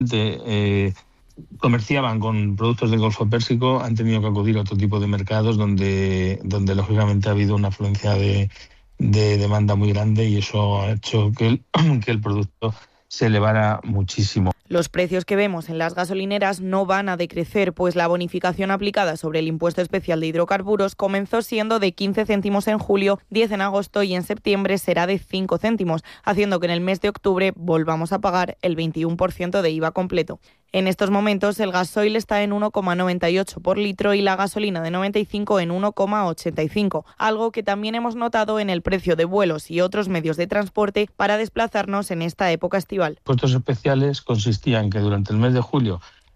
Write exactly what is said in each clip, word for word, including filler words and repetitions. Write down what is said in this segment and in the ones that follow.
Eh, comerciaban con productos del Golfo Pérsico, han tenido que acudir a otro tipo de mercados donde, donde lógicamente ha habido una afluencia de, de demanda muy grande y eso ha hecho que el, que el producto se elevara muchísimo. Los precios que vemos en las gasolineras no van a decrecer, pues la bonificación aplicada sobre el impuesto especial de hidrocarburos comenzó siendo de quince céntimos en julio, diez en agosto y en septiembre será de cinco céntimos, haciendo que en el mes de octubre volvamos a pagar el veintiuno por ciento de I V A completo. En estos momentos el gasoil está en uno coma noventa y ocho por litro y la gasolina de noventa y cinco en uno coma ochenta y cinco, algo que también hemos notado en el precio de vuelos y otros medios de transporte para desplazarnos en esta época estival. Costos especiales consistían que durante el mes de julio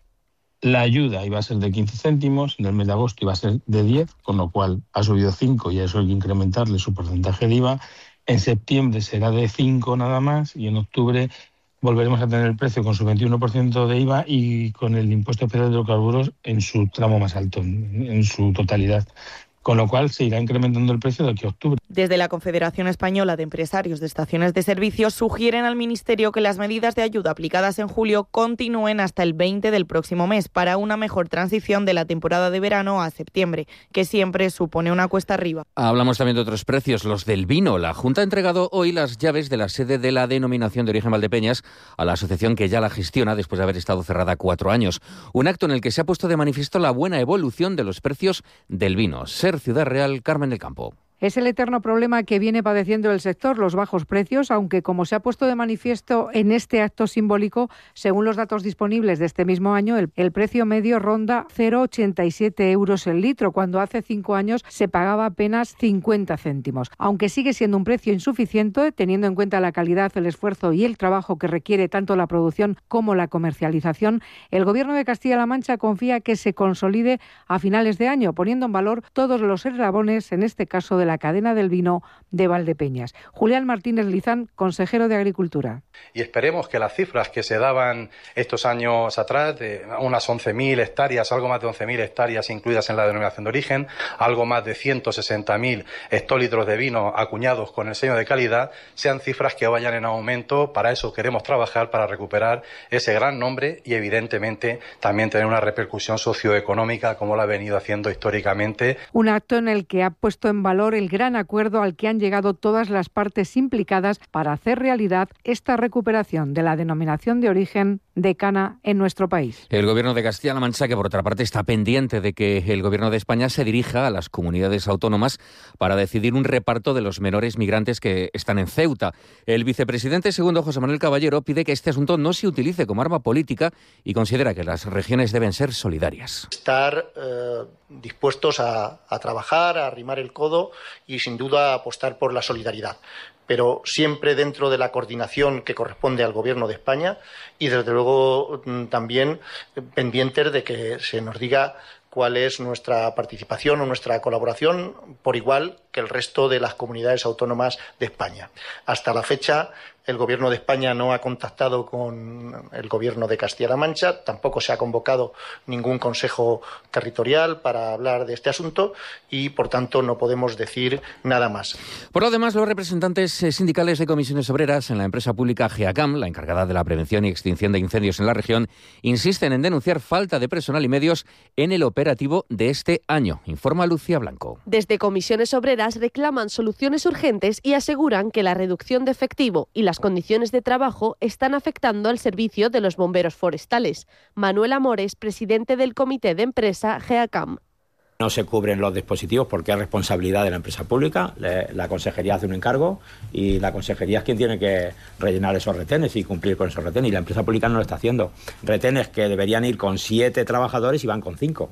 la ayuda iba a ser de quince céntimos, en el mes de agosto iba a ser de diez, con lo cual ha subido cinco y a eso hay que incrementarle su porcentaje de I V A. En septiembre será de cinco nada más y en octubre volveremos a tener el precio con su veintiuno por ciento de I V A y con el impuesto especial de hidrocarburos en su tramo más alto, en, en su totalidad. Con lo cual se irá incrementando el precio de aquí a octubre. Desde la Confederación Española de Empresarios de Estaciones de Servicio sugieren al Ministerio que las medidas de ayuda aplicadas en julio continúen hasta el veinte del próximo mes para una mejor transición de la temporada de verano a septiembre, que siempre supone una cuesta arriba. Hablamos también de otros precios, los del vino. La Junta ha entregado hoy las llaves de la sede de la Denominación de Origen Valdepeñas a la asociación que ya la gestiona después de haber estado cerrada cuatro años. Un acto en el que se ha puesto de manifiesto la buena evolución de los precios del vino. Ser Ciudad Real, Carmen del Campo. Es el eterno problema que viene padeciendo el sector, los bajos precios, aunque como se ha puesto de manifiesto en este acto simbólico, según los datos disponibles de este mismo año, el, el precio medio ronda cero coma ochenta y siete euros el litro, cuando hace cinco años se pagaba apenas cincuenta céntimos. Aunque sigue siendo un precio insuficiente, teniendo en cuenta la calidad, el esfuerzo y el trabajo que requiere tanto la producción como la comercialización, el Gobierno de Castilla-La Mancha confía que se consolide a finales de año, poniendo en valor todos los eslabones, en este caso de la cadena del vino de Valdepeñas. Julián Martínez Lizán, consejero de Agricultura. Y esperemos que las cifras que se daban estos años atrás, de unas once mil hectáreas, algo más de once mil hectáreas incluidas en la denominación de origen, algo más de ciento sesenta mil hectolitros de vino acuñados con el sello de calidad, sean cifras que vayan en aumento. Para eso queremos trabajar, para recuperar ese gran nombre y evidentemente también tener una repercusión socioeconómica como lo ha venido haciendo históricamente. Un acto en el que ha puesto en valor el gran acuerdo al que han llegado todas las partes implicadas para hacer realidad esta recuperación de la denominación de origen de cana en nuestro país. El Gobierno de Castilla-La Mancha, que por otra parte está pendiente de que el Gobierno de España se dirija a las comunidades autónomas para decidir un reparto de los menores migrantes que están en Ceuta. El vicepresidente segundo, José Manuel Caballero, pide que este asunto no se utilice como arma política y considera que las regiones deben ser solidarias. Estar eh, dispuestos a, a trabajar, a arrimar el codo y sin duda apostar por la solidaridad, pero siempre dentro de la coordinación que corresponde al Gobierno de España y desde luego también pendientes de que se nos diga cuál es nuestra participación o nuestra colaboración por igual que el resto de las comunidades autónomas de España. Hasta la fecha, el Gobierno de España no ha contactado con el Gobierno de Castilla-La Mancha, tampoco se ha convocado ningún consejo territorial para hablar de este asunto y, por tanto, no podemos decir nada más. Por lo demás, los representantes sindicales de comisiones obreras en la empresa pública GEACAM, la encargada de la prevención y extinción de incendios en la región, insisten en denunciar falta de personal y medios en el operativo de este año, informa Lucía Blanco. Desde comisiones obreras reclaman soluciones urgentes y aseguran que la reducción de efectivo y las condiciones de trabajo están afectando al servicio de los bomberos forestales. Manuel Amores, presidente del comité de empresa GEACAM. No se cubren los dispositivos porque es responsabilidad de la empresa pública. La consejería hace un encargo y la consejería es quien tiene que rellenar esos retenes y cumplir con esos retenes. Y la empresa pública no lo está haciendo. Retenes que deberían ir con siete trabajadores y van con cinco.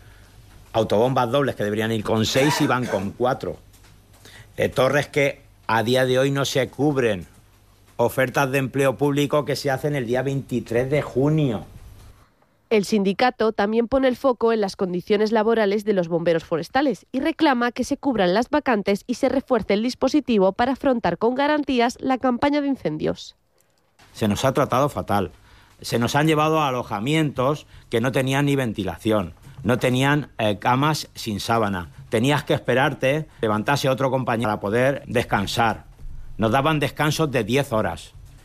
Autobombas dobles que deberían ir con seis y van con cuatro. Eh, torres que a día de hoy no se cubren. Ofertas de empleo público que se hacen el día veintitrés de junio. El sindicato también pone el foco en las condiciones laborales de los bomberos forestales y reclama que se cubran las vacantes y se refuerce el dispositivo para afrontar con garantías la campaña de incendios. Se nos ha tratado fatal. Se nos han llevado a alojamientos que no tenían ni ventilación, no tenían eh, camas sin sábana. Tenías que esperarte, levantarse otro compañero para poder descansar. Nos daban descansos de diez horas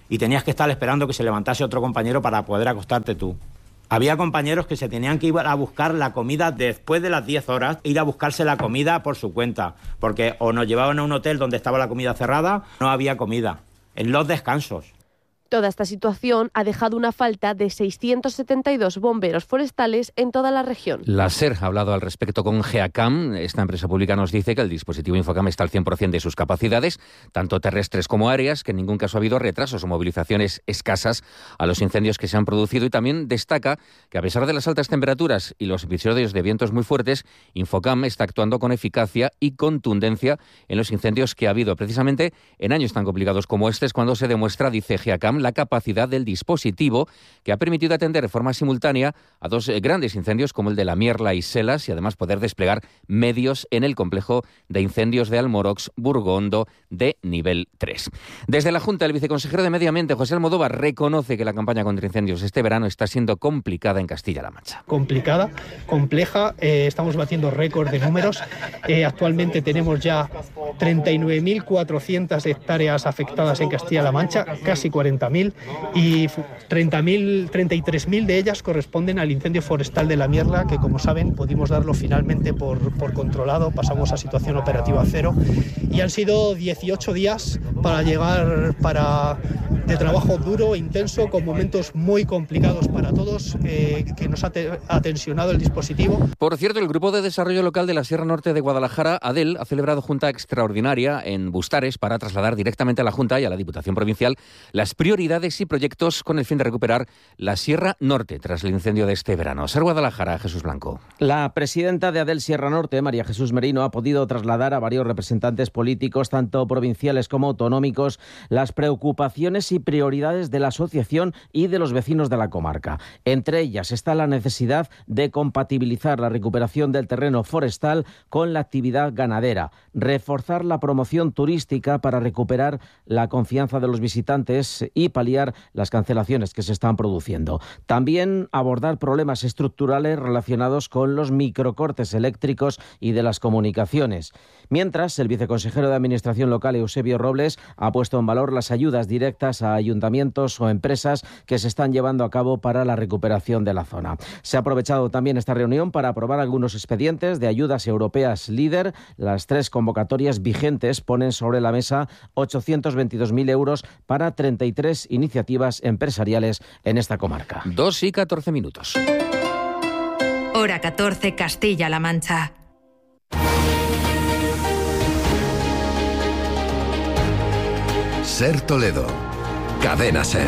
y tenías que estar esperando que se levantase otro compañero para poder acostarte tú. Había compañeros que se tenían que ir a buscar la comida después de las diez horas, ir a buscarse la comida por su cuenta, porque o nos llevaban a un hotel donde estaba la comida cerrada, no había comida, en los descansos. Toda esta situación ha dejado una falta de seiscientos setenta y dos bomberos forestales en toda la región. La SER ha hablado al respecto con GEACAM. Esta empresa pública nos dice que el dispositivo Infocam está al cien por ciento de sus capacidades, tanto terrestres como aéreas, que en ningún caso ha habido retrasos o movilizaciones escasas a los incendios que se han producido. Y también destaca que, a pesar de las altas temperaturas y los episodios de vientos muy fuertes, Infocam está actuando con eficacia y contundencia en los incendios que ha habido. Precisamente en años tan complicados como este es cuando se demuestra, dice GEACAM, la capacidad del dispositivo, que ha permitido atender de forma simultánea a dos grandes incendios como el de la Mierla y Selas, y además poder desplegar medios en el complejo de incendios de Almorox, Burgondo, de nivel tres. Desde la Junta, el viceconsejero de Medio Ambiente, José Almodóvar, reconoce que la campaña contra incendios este verano está siendo complicada en Castilla-La Mancha. Complicada, compleja, eh, estamos batiendo récord de números. Eh, actualmente tenemos ya treinta y nueve mil cuatrocientas hectáreas afectadas en Castilla-La Mancha, casi cuarenta mil, y treinta mil, treinta y tres mil de ellas corresponden al incendio forestal de la Mierla, que, como saben, pudimos darlo finalmente por, por controlado, pasamos a situación operativa cero, y han sido dieciocho días para llegar para de trabajo duro, intenso, con momentos muy complicados para todos, eh, que nos ha, te, ha tensionado el dispositivo. Por cierto, el Grupo de Desarrollo Local de la Sierra Norte de Guadalajara, ADEL, ha celebrado junta extraordinaria en Bustares para trasladar directamente a la Junta y a la Diputación Provincial las prioridades y proyectos con el fin de recuperar la Sierra Norte tras el incendio de este verano. Ser Guadalajara, Jesús Blanco. La presidenta de ADEL Sierra Norte, María Jesús Merino, ha podido trasladar a varios representantes políticos, tanto provinciales como autonómicos, las preocupaciones y prioridades de la asociación y de los vecinos de la comarca. Entre ellas está la necesidad de compatibilizar la recuperación del terreno forestal con la actividad ganadera, reforzar la promoción turística para recuperar la confianza de los visitantes y paliar las cancelaciones que se están produciendo. También abordar problemas estructurales relacionados con los microcortes eléctricos y de las comunicaciones. Mientras, el viceconsejero de Administración Local, Eusebio Robles, ha puesto en valor las ayudas directas a ayuntamientos o empresas que se están llevando a cabo para la recuperación de la zona. Se ha aprovechado también esta reunión para aprobar algunos expedientes de ayudas europeas LEADER. Las tres convocatorias vigentes ponen sobre la mesa ochocientos veintidós mil euros para treinta y tres iniciativas empresariales en esta comarca. Dos y catorce minutos. Hora catorce, Castilla-La Mancha. Ser Toledo. Cadena Ser.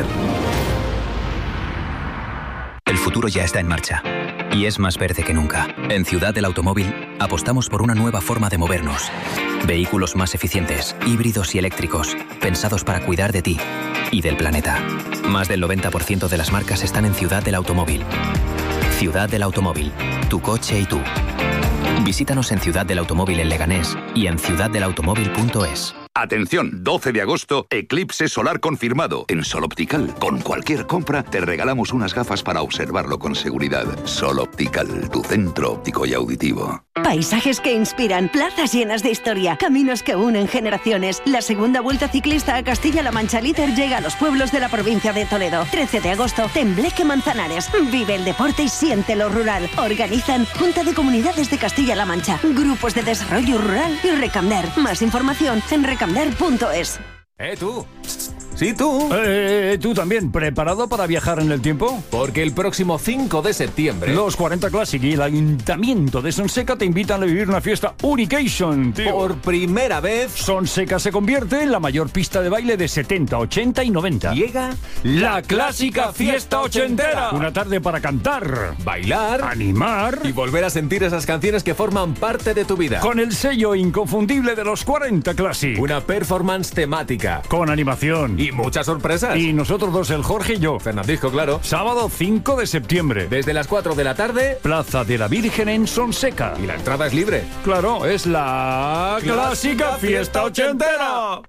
El futuro ya está en marcha y es más verde que nunca. En Ciudad del Automóvil apostamos por una nueva forma de movernos. Vehículos más eficientes, híbridos y eléctricos, pensados para cuidar de ti y del planeta. Más del noventa por ciento de las marcas están en Ciudad del Automóvil. Ciudad del Automóvil, tu coche y tú. Visítanos en Ciudad del Automóvil en Leganés y en ciudad del automóvil punto es. Atención, doce de agosto, eclipse solar confirmado. En Sol Optical, con cualquier compra, te regalamos unas gafas para observarlo con seguridad. Sol Optical, tu centro óptico y auditivo. Paisajes que inspiran, plazas llenas de historia, caminos que unen generaciones. La segunda Vuelta Ciclista a Castilla-La Mancha Líder llega a los pueblos de la provincia de Toledo. trece de agosto, Tembleque Manzanares. Vive el deporte y siente lo rural. Organizan Junta de Comunidades de Castilla-La Mancha, Grupos de Desarrollo Rural y Recamder. Más información en recamder punto es. ¡Eh, tú! Sí, tú. Eh, tú también, ¿preparado para viajar en el tiempo? Porque el próximo cinco de septiembre... Los cuarenta Classic y el Ayuntamiento de Sonseca te invitan a vivir una fiesta Unication, tío. Por primera vez... Sonseca se convierte en la mayor pista de baile de setenta, ochenta y noventa. Llega la clásica fiesta ochentera. Una tarde para cantar, bailar, animar y volver a sentir esas canciones que forman parte de tu vida. Con el sello inconfundible de los cuarenta Classic. Una performance temática. Con animación. Y muchas sorpresas. Y nosotros dos, el Jorge y yo. Fernandisco, claro. Sábado cinco de septiembre. Desde las cuatro de la tarde. Plaza de la Virgen en Sonseca. Y la entrada es libre. Claro, es la clásica fiesta ochentera.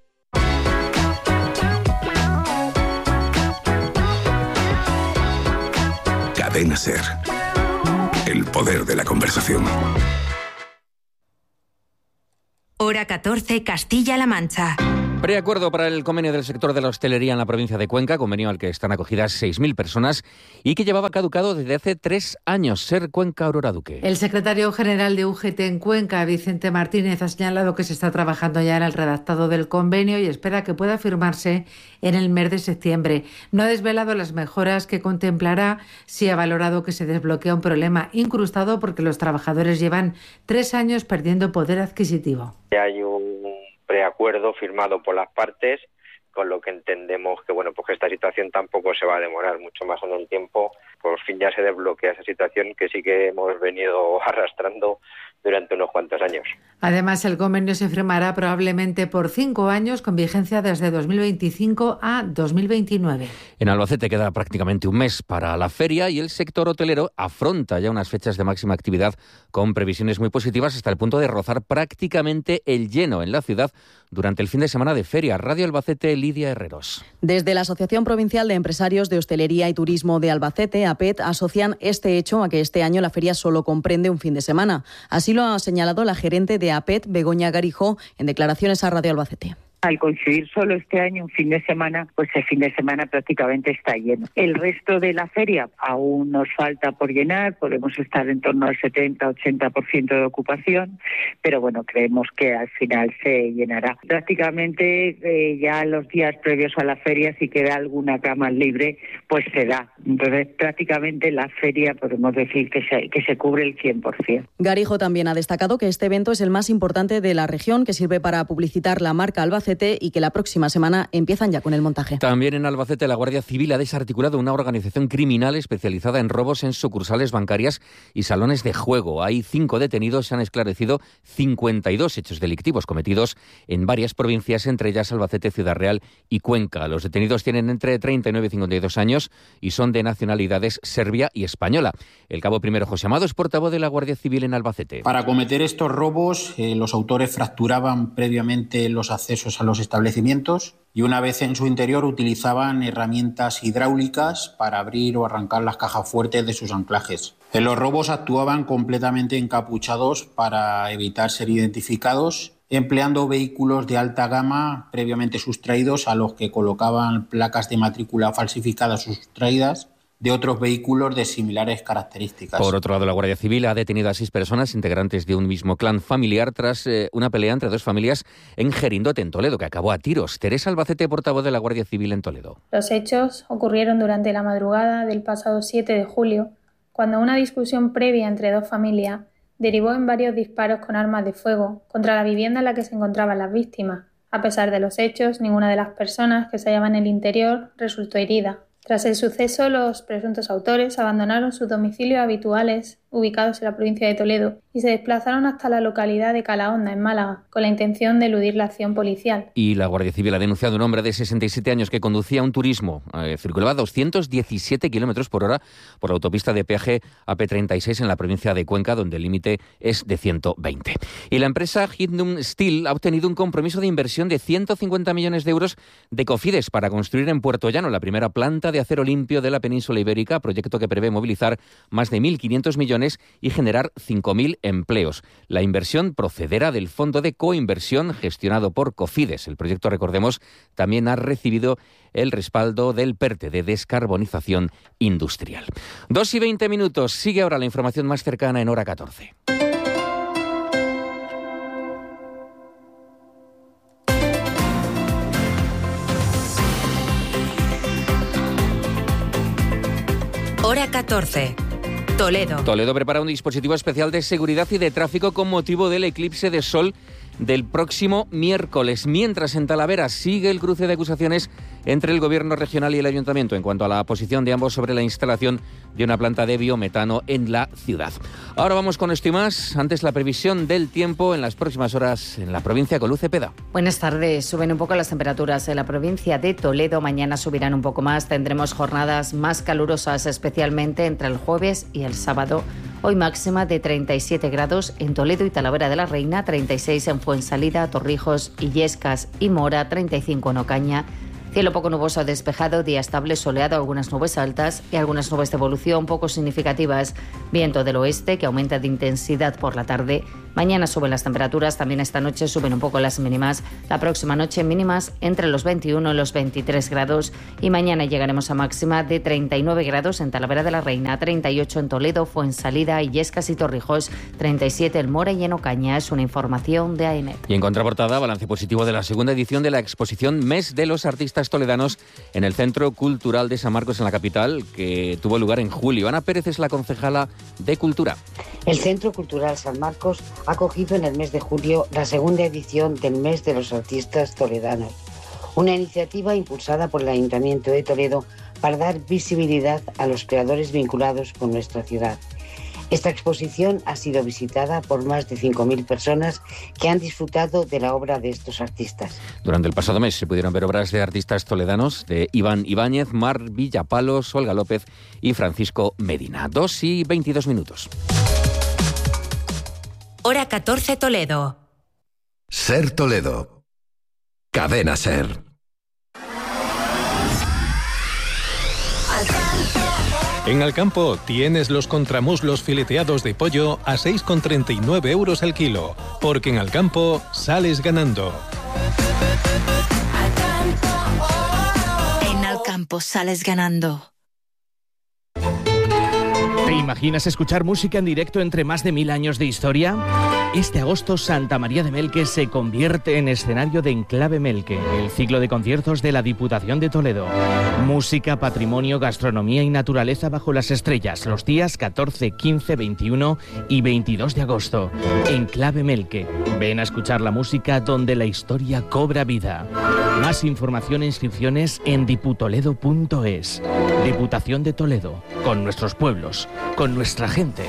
Cadena Ser. El poder de la conversación. Hora catorce, Castilla-La Mancha. Preacuerdo para el convenio del sector de la hostelería en la provincia de Cuenca, convenio al que están acogidas seis mil personas y que llevaba caducado desde hace tres años. Ser Cuenca, Aurora Duque. El secretario general de U G T en Cuenca, Vicente Martínez, ha señalado que se está trabajando ya en el redactado del convenio y espera que pueda firmarse en el mes de septiembre. No ha desvelado las mejoras que contemplará, sí ha valorado que se desbloquea un problema incrustado porque los trabajadores llevan tres años perdiendo poder adquisitivo. Hay un preacuerdo firmado por las partes, con lo que entendemos que bueno, pues que esta situación tampoco se va a demorar mucho más en el tiempo. Por fin ya se desbloquea esa situación que sí que hemos venido arrastrando durante unos cuantos años. Además, el convenio se firmará probablemente por cinco años, con vigencia desde dos mil veinticinco a dos mil veintinueve. En Albacete queda prácticamente un mes para la feria y el sector hotelero afronta ya unas fechas de máxima actividad con previsiones muy positivas hasta el punto de rozar prácticamente el lleno en la ciudad durante el fin de semana de feria. Radio Albacete, Lidia Herreros. Desde la Asociación Provincial de Empresarios de Hostelería y Turismo de Albacete, A P E T, asocian este hecho a que este año la feria solo comprende un fin de semana. Así lo ha señalado la gerente de A P E T, Begoña Garijo, en declaraciones a Radio Albacete. Al coincidir solo este año un fin de semana, pues el fin de semana prácticamente está lleno. El resto de la feria aún nos falta por llenar, podemos estar en torno al setenta ochenta por ciento de ocupación, pero bueno, creemos que al final se llenará. Prácticamente eh, ya los días previos a la feria, si queda alguna cama libre, pues se da. Entonces prácticamente la feria podemos decir que se, que se cubre el cien por ciento. Garijo también ha destacado que este evento es el más importante de la región, que sirve para publicitar la marca Albacete y que la próxima semana empiezan ya con el montaje. También en Albacete la Guardia Civil ha desarticulado una organización criminal especializada en robos en sucursales bancarias y salones de juego. Hay cinco detenidos, se han esclarecido cincuenta y dos hechos delictivos cometidos en varias provincias, entre ellas Albacete, Ciudad Real y Cuenca. Los detenidos tienen entre treinta y nueve y cincuenta y dos años y son de nacionalidades serbia y española. El cabo primero José Amado es portavoz de la Guardia Civil en Albacete. Para cometer estos robos, eh, los autores fracturaban previamente los accesos a los establecimientos y una vez en su interior utilizaban herramientas hidráulicas para abrir o arrancar las cajas fuertes de sus anclajes. En los robos actuaban completamente encapuchados para evitar ser identificados, empleando vehículos de alta gama previamente sustraídos a los que colocaban placas de matrícula falsificadas o sustraídas de otros vehículos de similares características. Por otro lado, la Guardia Civil ha detenido a seis personas integrantes de un mismo clan familiar tras eh, una pelea entre dos familias en Gerindote, en Toledo, que acabó a tiros. Teresa Albacete, portavoz de la Guardia Civil en Toledo. Los hechos ocurrieron durante la madrugada del pasado siete de julio, cuando una discusión previa entre dos familias derivó en varios disparos con armas de fuego contra la vivienda en la que se encontraban las víctimas. A pesar de los hechos, ninguna de las personas que se hallaban en el interior resultó herida. Tras el suceso, los presuntos autores abandonaron sus domicilios habituales, ubicados en la provincia de Toledo, y se desplazaron hasta la localidad de Calahonda, en Málaga, con la intención de eludir la acción policial. Y la Guardia Civil ha denunciado a un hombre de sesenta y siete años que conducía un turismo. Eh, circulaba a doscientos diecisiete kilómetros por hora por la autopista de peaje A P treinta y seis en la provincia de Cuenca, donde el límite es de ciento veinte. Y la empresa Hindum Steel ha obtenido un compromiso de inversión de ciento cincuenta millones de euros de Cofides para construir en Puerto Llano la primera planta de acero limpio de la península ibérica, proyecto que prevé movilizar más de mil quinientos millones y generar cinco mil empleos. La inversión procederá del Fondo de Coinversión gestionado por Cofides. El proyecto, recordemos, también ha recibido el respaldo del PERTE, de descarbonización industrial. Dos y veinte minutos. Sigue ahora la información más cercana en hora catorce. Hora catorce. Toledo. Toledo prepara un dispositivo especial de seguridad y de tráfico con motivo del eclipse de sol del próximo miércoles, mientras en Talavera sigue el cruce de acusaciones entre el Gobierno regional y el Ayuntamiento en cuanto a la posición de ambos sobre la instalación de una planta de biometano en la ciudad. Ahora vamos con esto y más. Antes, la previsión del tiempo en las próximas horas en la provincia con Luz Cepeda. Buenas tardes. Suben un poco las temperaturas en la provincia de Toledo. Mañana subirán un poco más. Tendremos jornadas más calurosas, especialmente entre el jueves y el sábado. Hoy máxima de treinta y siete grados en Toledo y Talavera de la Reina, treinta y seis en Fuensalida, Torrijos, Illescas y Mora, treinta y cinco en Ocaña, Cielo poco nuboso despejado, día estable, soleado, algunas nubes altas y algunas nubes de evolución poco significativas. Viento del oeste que aumenta de intensidad por la tarde. Mañana suben las temperaturas, también esta noche suben un poco las mínimas. La próxima noche mínimas entre los veintiuno y los veintitrés grados y mañana llegaremos a máxima de treinta y nueve grados en Talavera de la Reina, treinta y ocho en Toledo, Fuensalida, Illescas y Torrijos, treinta y siete en Mora y en Ocaña. Es una información de A E N E T. Y en contraportada, balance positivo de la segunda edición de la exposición Mes de los Artistas Toledanos en el Centro Cultural de San Marcos en la capital, que tuvo lugar en julio. Ana Pérez es la concejala de Cultura. El Centro Cultural San Marcos ha acogido en el mes de julio la segunda edición del Mes de los Artistas Toledanos, una iniciativa impulsada por el Ayuntamiento de Toledo para dar visibilidad a los creadores vinculados con nuestra ciudad. Esta exposición ha sido visitada por más de cinco mil personas que han disfrutado de la obra de estos artistas. Durante el pasado mes se pudieron ver obras de artistas toledanos de Iván Ibáñez, Mar Villapalos, Olga López y Francisco Medina. Dos y veintidós minutos. Hora catorce Toledo. Ser Toledo. Cadena Ser. En Alcampo tienes los contramuslos fileteados de pollo a seis con treinta y nueve euros el kilo, porque en Alcampo sales ganando. En Alcampo sales ganando. ¿Te imaginas escuchar música en directo entre más de mil años de historia? Este agosto Santa María de Melque se convierte en escenario de Enclave Melque, el ciclo de conciertos de la Diputación de Toledo. Música, patrimonio, gastronomía y naturaleza bajo las estrellas, los días catorce, quince, veintiuno y veintidós de agosto. Enclave Melque. Ven a escuchar la música donde la historia cobra vida. Más información e inscripciones en diputoledo punto es. Diputación de Toledo, con nuestros pueblos, con nuestra gente.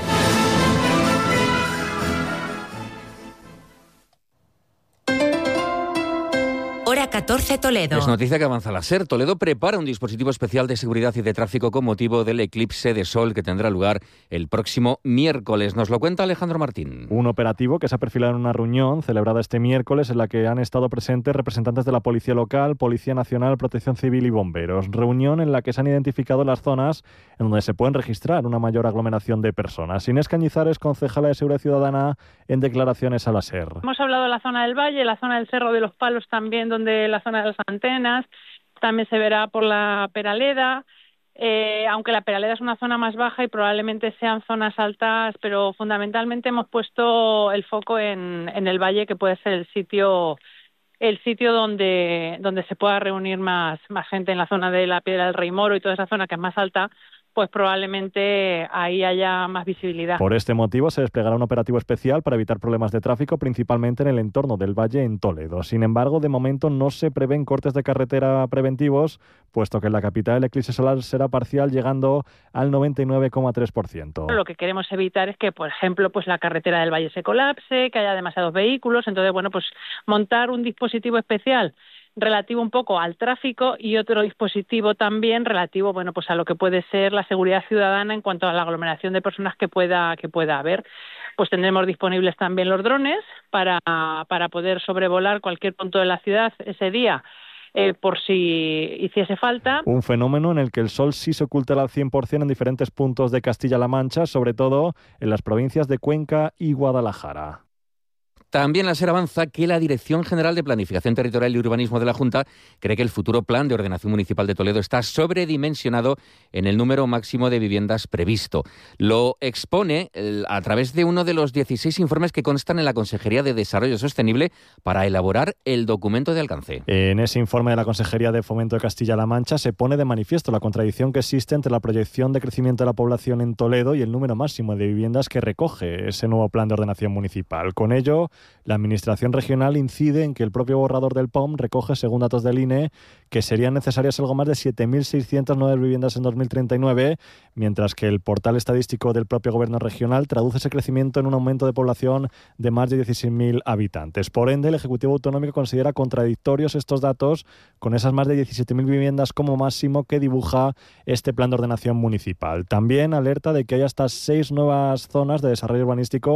Hora catorce Toledo. Es noticia que avanza la SER. Toledo prepara un dispositivo especial de seguridad y de tráfico con motivo del eclipse de sol que tendrá lugar el próximo miércoles. Nos lo cuenta Alejandro Martín. Un operativo que se ha perfilado en una reunión celebrada este miércoles en la que han estado presentes representantes de la Policía Local, Policía Nacional, Protección Civil y Bomberos. Reunión en la que se han identificado las zonas en donde se pueden registrar una mayor aglomeración de personas. Inés Cañizares, concejala de Seguridad Ciudadana, en declaraciones a la SER. Hemos hablado de la zona del Valle, la zona del Cerro de los Palos también, donde de la zona de las antenas, también se verá por la Peraleda, eh, aunque la Peraleda es una zona más baja y probablemente sean zonas altas, pero fundamentalmente hemos puesto el foco en, en el Valle, que puede ser el sitio el sitio donde donde se pueda reunir más, más gente en la zona de la Piedra del Rey Moro y toda esa zona que es más alta, pues probablemente ahí haya más visibilidad. Por este motivo se desplegará un operativo especial para evitar problemas de tráfico, principalmente en el entorno del Valle en Toledo. Sin embargo, de momento no se prevén cortes de carretera preventivos, puesto que en la capital el eclipse solar será parcial, llegando al noventa y nueve coma tres por ciento. Lo que queremos evitar es que, por ejemplo, pues la carretera del Valle se colapse, que haya demasiados vehículos. Entonces, bueno, pues montar un dispositivo especial relativo un poco al tráfico y otro dispositivo también relativo, bueno, pues a lo que puede ser la seguridad ciudadana en cuanto a la aglomeración de personas que pueda que pueda haber. Pues tendremos disponibles también los drones para para poder sobrevolar cualquier punto de la ciudad ese día, eh, por si hiciese falta. Un fenómeno en el que el sol sí se ocultará al cien por ciento en diferentes puntos de Castilla-La Mancha, sobre todo en las provincias de Cuenca y Guadalajara. También la SER avanza que la Dirección General de Planificación Territorial y Urbanismo de la Junta cree que el futuro Plan de Ordenación Municipal de Toledo está sobredimensionado en el número máximo de viviendas previsto. Lo expone a través de uno de los dieciséis informes que constan en la Consejería de Desarrollo Sostenible para elaborar el documento de alcance. En ese informe de la Consejería de Fomento de Castilla-La Mancha se pone de manifiesto la contradicción que existe entre la proyección de crecimiento de la población en Toledo y el número máximo de viviendas que recoge ese nuevo Plan de Ordenación Municipal. Con ello, la Administración regional incide en que el propio borrador del P O M recoge, según datos del I N E, que serían necesarias algo más de siete mil seiscientas nuevas viviendas en dos mil treinta y nueve, mientras que el portal estadístico del propio Gobierno regional traduce ese crecimiento en un aumento de población de más de dieciséis mil habitantes. Por ende, el Ejecutivo Autonómico considera contradictorios estos datos con esas más de diecisiete mil viviendas como máximo que dibuja este Plan de Ordenación Municipal. También alerta de que hay hasta seis nuevas zonas de desarrollo urbanístico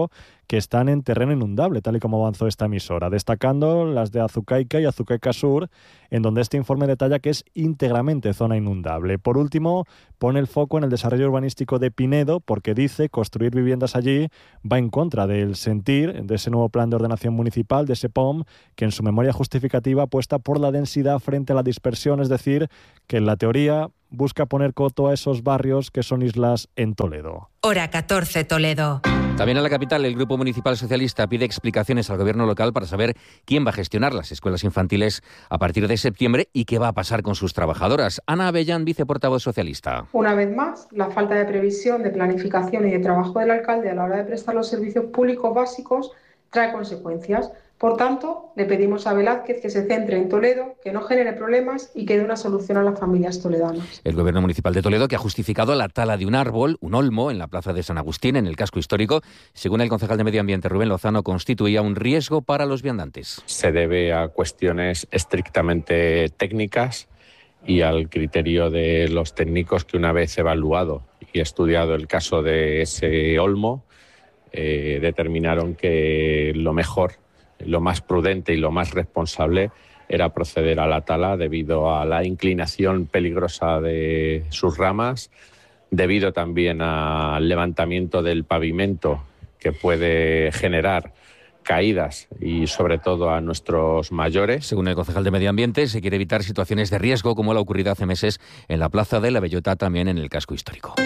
que están en terreno inundable, tal y como avanzó esta emisora, destacando las de Azucaica y Azucaica Sur, en donde este informe detalla que es íntegramente zona inundable. Por último, pone el foco en el desarrollo urbanístico de Pinedo, porque dice construir viviendas allí va en contra del sentir de ese nuevo plan de ordenación municipal, de ese P O M, que en su memoria justificativa apuesta por la densidad frente a la dispersión, es decir, que en la teoría busca poner coto a esos barrios que son islas en Toledo. Hora catorce, Toledo. También en la capital, el Grupo Municipal Socialista pide explicaciones al gobierno local para saber quién va a gestionar las escuelas infantiles a partir de septiembre y qué va a pasar con sus trabajadoras. Ana Avellán, viceportavoz socialista. Una vez más, la falta de previsión, de planificación y de trabajo del alcalde a la hora de prestar los servicios públicos básicos trae consecuencias. Por tanto, le pedimos a Velázquez que se centre en Toledo, que no genere problemas y que dé una solución a las familias toledanas. El Gobierno Municipal de Toledo, que ha justificado la tala de un árbol, un olmo, en la plaza de San Agustín, en el casco histórico, según el concejal de Medio Ambiente Rubén Lozano, constituía un riesgo para los viandantes. Se debe a cuestiones estrictamente técnicas y al criterio de los técnicos que, una vez evaluado y estudiado el caso de ese olmo, eh, determinaron que lo mejor, lo más prudente y lo más responsable era proceder a la tala debido a la inclinación peligrosa de sus ramas, debido también al levantamiento del pavimento que puede generar caídas y sobre todo a nuestros mayores. Según el concejal de Medio Ambiente, se quiere evitar situaciones de riesgo como la ocurrida hace meses en la Plaza de la Bellota, también en el casco histórico.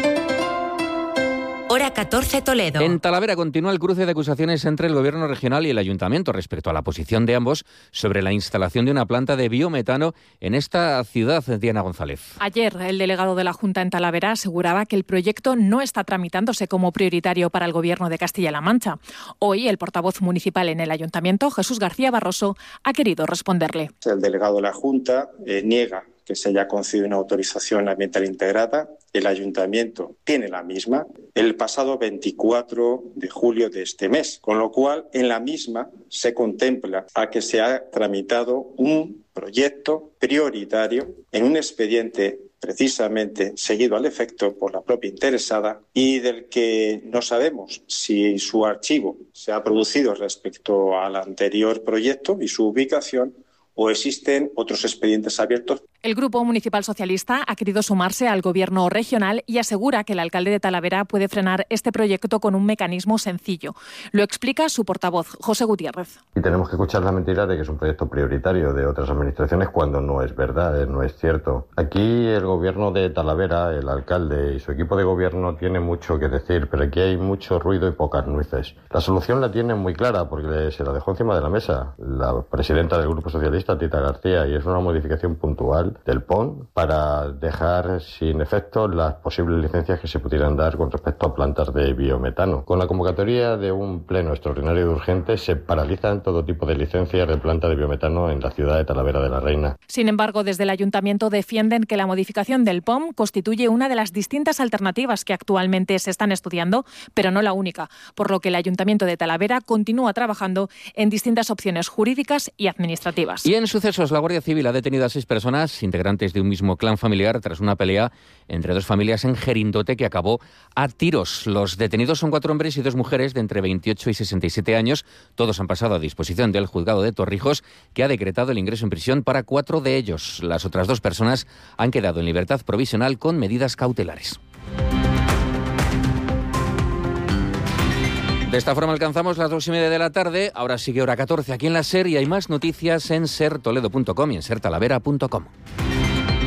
Hora catorce, Toledo. En Talavera continúa el cruce de acusaciones entre el Gobierno regional y el Ayuntamiento respecto a la posición de ambos sobre la instalación de una planta de biometano en esta ciudad. Diana González. Ayer, el delegado de la Junta en Talavera aseguraba que el proyecto no está tramitándose como prioritario para el Gobierno de Castilla-La Mancha. Hoy, el portavoz municipal en el Ayuntamiento, Jesús García Barroso, ha querido responderle. El delegado de la Junta eh, niega que se haya concedido una autorización ambiental integrada. El Ayuntamiento tiene la misma el pasado veinticuatro de julio de este mes, con lo cual en la misma se contempla a que se ha tramitado un proyecto prioritario en un expediente precisamente seguido al efecto por la propia interesada y del que no sabemos si su archivo se ha producido respecto al anterior proyecto y su ubicación, o existen otros expedientes abiertos. El Grupo Municipal Socialista ha querido sumarse al Gobierno regional y asegura que el alcalde de Talavera puede frenar este proyecto con un mecanismo sencillo. Lo explica su portavoz, José Gutiérrez. Y tenemos que escuchar la mentira de que es un proyecto prioritario de otras administraciones cuando no es verdad, no es cierto. Aquí el Gobierno de Talavera, el alcalde y su equipo de gobierno tiene mucho que decir, pero aquí hay mucho ruido y pocas nueces. La solución la tienen muy clara porque se la dejó encima de la mesa la presidenta del Grupo Socialista, Tita García, y es una modificación puntual del P O M para dejar sin efecto las posibles licencias que se pudieran dar con respecto a plantas de biometano. Con la convocatoria de un pleno extraordinario de urgente se paralizan todo tipo de licencias de planta de biometano en la ciudad de Talavera de la Reina. Sin embargo, desde el Ayuntamiento defienden que la modificación del P O M constituye una de las distintas alternativas que actualmente se están estudiando, pero no la única, por lo que el Ayuntamiento de Talavera continúa trabajando en distintas opciones jurídicas y administrativas. Y en sucesos, la Guardia Civil ha detenido a seis personas integrantes de un mismo clan familiar tras una pelea entre dos familias en Jerindote que acabó a tiros. Los detenidos son cuatro hombres y dos mujeres de entre veintiocho y sesenta y siete años. Todos han pasado a disposición del juzgado de Torrijos, que ha decretado el ingreso en prisión para cuatro de ellos. Las otras dos personas han quedado en libertad provisional con medidas cautelares. De esta forma alcanzamos las dos y media de la tarde. Ahora sigue hora catorce aquí en la SER y hay más noticias en ser toledo punto com y en ser talavera punto com.